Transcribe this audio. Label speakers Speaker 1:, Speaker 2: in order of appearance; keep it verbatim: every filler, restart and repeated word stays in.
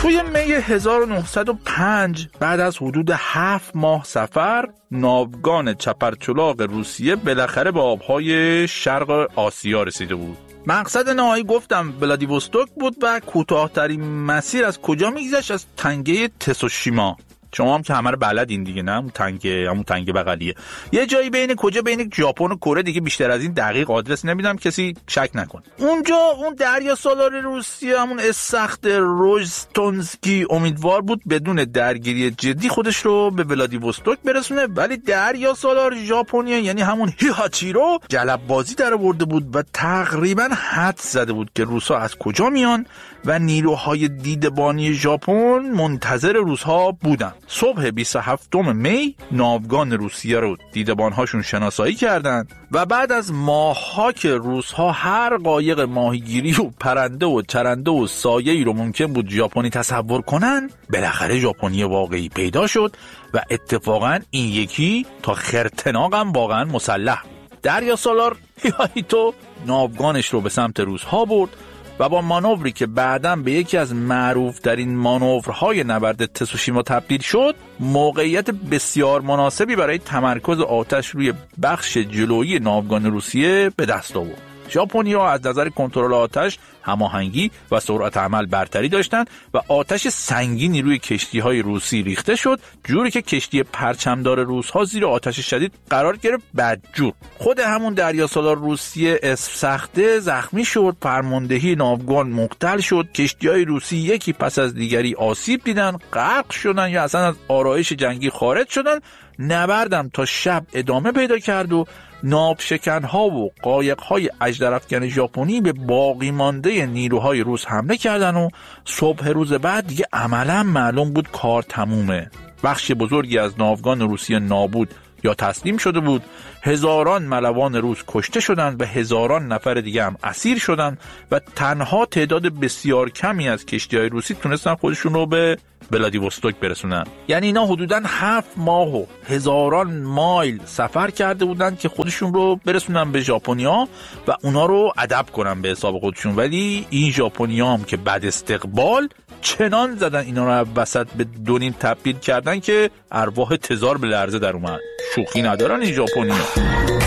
Speaker 1: توی می هزار و نهصد و پنج بعد از حدود هفت ماه سفر، ناوگان چپرچلاق روسیه بالاخره به آبهای شرق آسیا رسیده بود. مقصد نهایی گفتم ولادیوستوک بود و کوتاه‌ترین مسیر از کجا میگذشت؟ از تنگه تسوشیما. شما هم که همه رو بلدین دیگه، نه؟ اون تنگه، همون تنگه بغلیه. یه جایی بین کجا بین ژاپن و کره دیگه، بیشتر از این دقیق آدرس نمیدم، کسی شک نکنه. اونجا اون دریا سالار روسیه، همون استخر روژتونسکی، امیدوار بود بدون درگیری جدی خودش رو به ولادیوستوک برسونه، ولی دریا سالار ژاپنیا یعنی همون هیهاچیرو جلب بازی در آورده بود و تقریبا حدس زده بود که روسا از کجا میان و نیروهای دیدبانی ژاپن منتظر روس‌ها بودن. صبح بیست و هفتم می ناوگان روسیه رو دیدبان‌هاشون شناسایی کردند و بعد از ماه‌ها که روس‌ها هر قایق ماهیگیری و پرنده و چرنده و سایه‌ای رو ممکن بود ژاپنی تصور کنن، بالاخره ژاپنی واقعی پیدا شد و اتفاقاً این یکی تا خرطناقم واقعاً مسلح. دریا سالار هیهایتو ناوگانش رو به سمت روس‌ها برد و با مانوری که بعداً به یکی از معروف‌ترین مانورهای نبرد تسوشیما تبدیل شد، موقعیت بسیار مناسبی برای تمرکز آتش روی بخش جلویی ناوگان روسیه به دست آورد. ژاپنی‌ها از نظر کنترل آتش، هماهنگی و سرعت عمل برتری داشتند و آتش سنگینی روی کشتی‌های روسی ریخته شد، جوری که کشتی پرچمدار روس‌ها زیر آتش شدید قرار گرفت. بدجور خود همون دریا سالار روسیه اسفسخته زخمی شد، فرماندهی ناوگان مختل شد، کشتی‌های روسی یکی پس از دیگری آسیب دیدن، غرق شدن یا اصلا از آرایش جنگی خارج شدن. نبردم تا شب ادامه پیدا کرد و ناوشکن‌ها و قایق‌های اژدرافکن ژاپنی به باقی مانده نیروهای روس حمله کردن و صبح روز بعد دیگه عملاً معلوم بود کار تمومه. بخش بزرگی از ناوگان روسیه نابود یا تسلیم شده بود، هزاران ملوان روس کشته شدند و هزاران نفر دیگه هم اسیر شدند و تنها تعداد بسیار کمی از کشتی‌های روسی تونستن خودشون رو به ولادیوستوک برسونن. یعنی اینا حدوداً هفت ماه و هزاران مایل سفر کرده بودن که خودشون رو برسونن به ژاپنیا و اونا رو ادب کنن به حساب خودشون، ولی این ژاپنیا هم که بعد استقبال چنان زدن اینا رو وسط به دونیم تبدیل کردن که ارواح تزار به لرزه در اومد. شوخی ندارن این ژاپنیا.